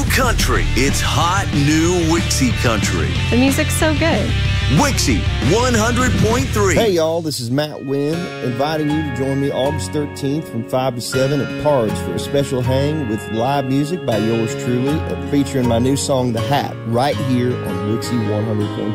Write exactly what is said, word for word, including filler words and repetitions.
country. It's hot new Wixie Country. The music's so good. Wixie one hundred point three. Hey y'all, this is Matt Wynn, inviting you to join me August thirteenth from five to seven at Pards for a special hang with live music by yours truly, featuring my new song, The Hat, right here on Wixie one hundred point three.